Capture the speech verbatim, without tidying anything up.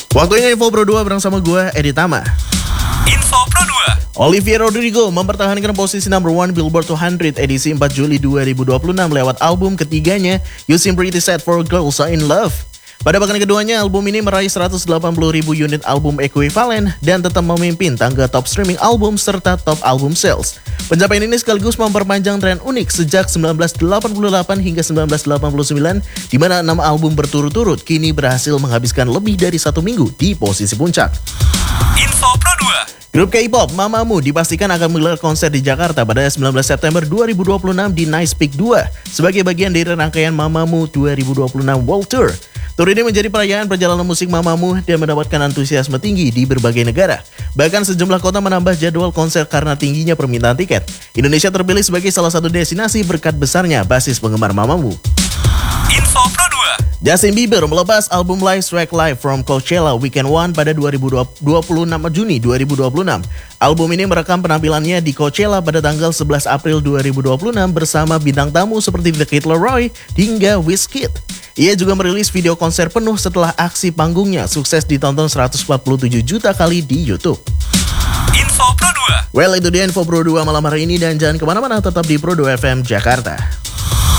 Waktunya Info Pro dua bareng sama gue, Edi Tama. Info Pro dua. Olivia Rodrigo mempertahankan posisi number one Billboard dua ratus edisi empat Juli dua ribu dua puluh enam lewat album ketiganya, You Seem Pretty Sad for Girls So In Love. Pada pekan keduanya, album ini meraih seratus delapan puluh ribu unit album ekuivalen dan tetap memimpin tangga top streaming album serta top album sales. Pencapaian ini sekaligus memperpanjang tren unik sejak seribu sembilan ratus delapan puluh delapan hingga seribu sembilan ratus delapan puluh sembilan, di mana enam album berturut-turut kini berhasil menghabiskan lebih dari satu minggu di posisi puncak. Info Pro dua. Grup K-pop Mamamoo dipastikan akan menggelar konser di Jakarta pada sembilan belas September dua ribu dua puluh enam di Nice Peak dua sebagai bagian dari rangkaian Mamamoo dua ribu dua puluh enam World Tour. Tour ini menjadi perayaan perjalanan musik Mamamoo dan mendapatkan antusiasme tinggi di berbagai negara. Bahkan sejumlah kota menambah jadwal konser karena tingginya permintaan tiket. Indonesia terpilih sebagai salah satu destinasi berkat besarnya basis penggemar Mamamoo. Info Pro dua. Justin Bieber melepas album live track live from Coachella Weekend one pada dua ribu dua puluh enam Juni dua ribu dua puluh enam. Album ini merekam penampilannya di Coachella pada tanggal sebelas April dua ribu dua puluh enam bersama bintang tamu seperti The Kid Laroi hingga Wizkid. Ia juga merilis video konser penuh setelah aksi panggungnya sukses ditonton seratus empat puluh tujuh juta kali di YouTube. Info Pro dua. Well, itu dia Info Pro dua malam hari ini dan jangan kemana-mana, tetap di Pro dua F M Jakarta.